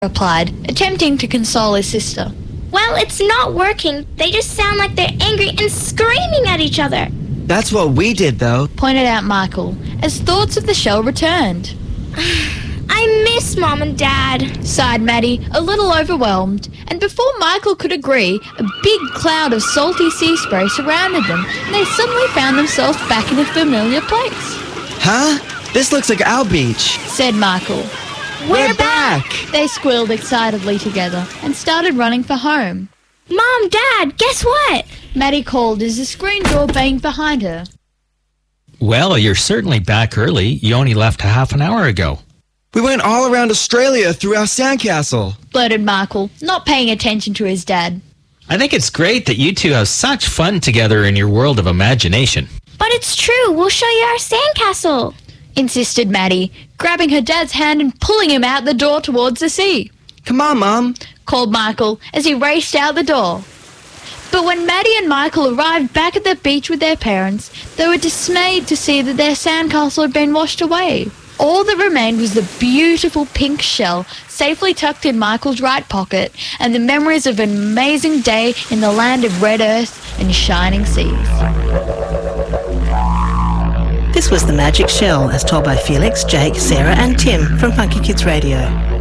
replied, attempting to console his sister. Well, it's not working. They just sound like they're angry and screaming at each other. That's what we did, though, pointed out Michael, as thoughts of the shell returned. I miss Mom and Dad, sighed Maddie, a little overwhelmed, and before Michael could agree, a big cloud of salty sea spray surrounded them, and they suddenly found themselves back in a familiar place. Huh? This looks like our beach, said Michael. We're back! They squealed excitedly together and started running for home. Mom, Dad, guess what? Maddie called as the screen door banged behind her. Well, you're certainly back early. You only left half an hour ago. We went all around Australia through our sandcastle, blurted Michael, not paying attention to his dad. I think it's great that you two have such fun together in your world of imagination. But it's true. We'll show you our sandcastle, insisted Maddie, grabbing her dad's hand and pulling him out the door towards the sea. Come on, Mom, called Michael as he raced out the door. But when Maddie and Michael arrived back at the beach with their parents, they were dismayed to see that their sandcastle had been washed away. All that remained was the beautiful pink shell safely tucked in Michael's right pocket and the memories of an amazing day in the land of red earth and shining seas. This was The Magic Shell, as told by Felix, Jake, Sarah and Tim from Funky Kids Radio.